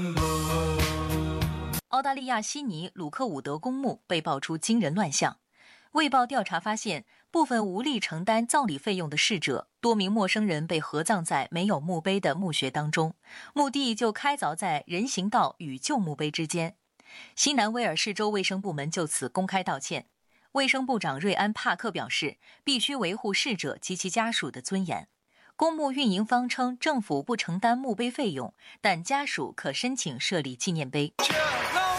澳大利亚悉尼鲁克伍德公墓被爆出惊人乱象。卫报调查发现，部分无力承担葬礼费用的逝者，多名陌生人被合葬在没有墓碑的墓穴当中，墓地就开凿在人行道与旧墓碑之间。新南威尔士州卫生部门就此公开道歉。卫生部长瑞安·帕克表示，必须维护逝者及其家属的尊严。公墓运营方称，政府不承担墓碑费用，但家属可申请设立纪念碑。